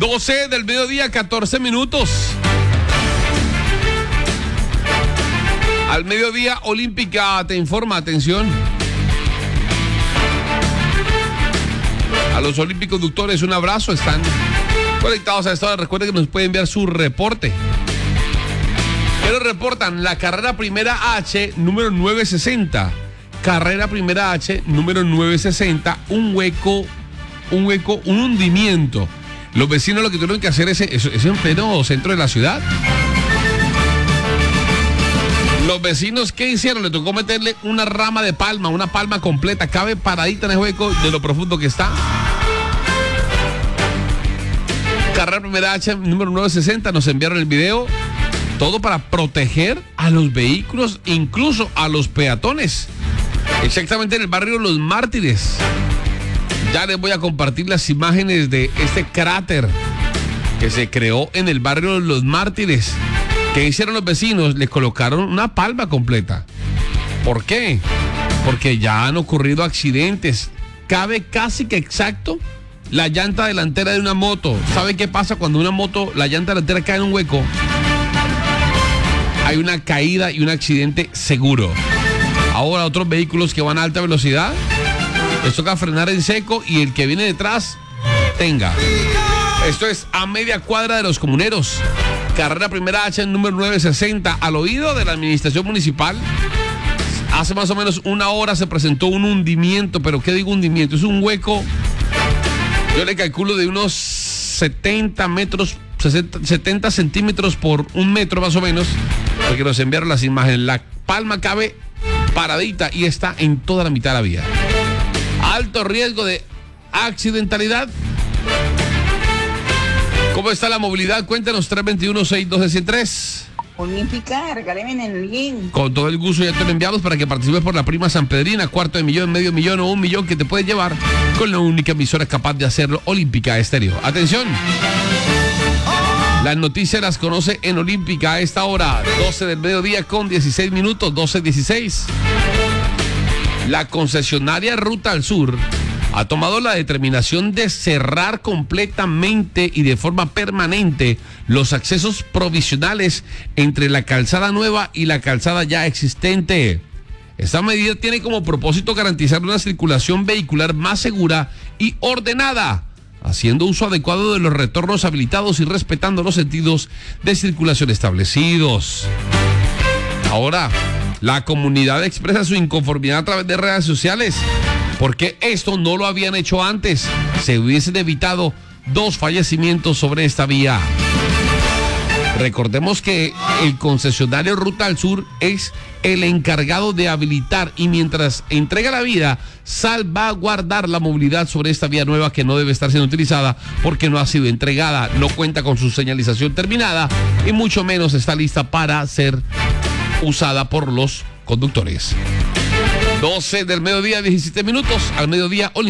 12 del mediodía, 14 minutos. Al mediodía, Olímpica te informa, atención. A los olímpicos conductores, un abrazo, están conectados a esta hora. Recuerden que nos pueden enviar su reporte. Pero reportan la carrera primera H, número 960. Carrera primera H, número 960, un hueco, un hundimiento. Los vecinos lo que tuvieron que hacer es en pleno centro de la ciudad. Los vecinos, ¿qué hicieron? Le tocó meterle una rama de palma, una palma completa, cabe paradita en el hueco de lo profundo que está. Carrera primera H, número 960, nos enviaron el video. Todo para proteger a los vehículos, incluso a los peatones. Exactamente en el barrio Los Mártires. Ya les voy a compartir las imágenes de este cráter que se creó en el barrio Los Mártires. ¿Qué hicieron los vecinos? Les colocaron una palma completa. ¿Por qué? Porque ya han ocurrido accidentes. Cabe casi que exacto la llanta delantera de una moto. ¿Sabe qué pasa cuando una moto, la llanta delantera cae en un hueco? Hay una caída y un accidente seguro. Ahora otros vehículos que van a alta velocidad, les toca frenar en seco y el que viene detrás, tenga. Esto es a media cuadra de Los Comuneros. Carrera primera H, número 960, al oído de la administración municipal. Hace más o menos una hora se presentó un hundimiento, pero ¿qué digo hundimiento? Es un hueco, yo le calculo de unos 70 metros, 70 centímetros por 1 metro más o menos, porque nos enviaron las imágenes. La palma cabe paradita y está en toda la mitad de la vía. Alto riesgo de accidentalidad. ¿Cómo está la movilidad? Cuéntanos, 321-612-103. Olímpica, regáleme el link. Con todo el gusto, ya te lo enviamos para que participes por la prima sanpedrina, $250,000, $500,000 o $1,000,000 que te puedes llevar con la única emisora capaz de hacerlo, Olímpica Estéreo. Atención. Las noticias las conoce en Olímpica a esta hora, 12 del mediodía con 16 minutos, 12:16. La concesionaria Ruta al Sur ha tomado la determinación de cerrar completamente y de forma permanente los accesos provisionales entre la calzada nueva y la calzada ya existente. Esta medida tiene como propósito garantizar una circulación vehicular más segura y ordenada, haciendo uso adecuado de los retornos habilitados y respetando los sentidos de circulación establecidos. Ahora, la comunidad expresa su inconformidad a través de redes sociales, porque esto no lo habían hecho antes. Se hubiesen evitado 2 fallecimientos sobre esta vía. Recordemos que el concesionario Ruta al Sur es el encargado de habilitar y mientras entrega la vida, salvaguardar la movilidad sobre esta vía nueva que no debe estar siendo utilizada porque no ha sido entregada, no cuenta con su señalización terminada y mucho menos está lista para ser usada por los conductores. 12 del mediodía, 17 minutos, al mediodía.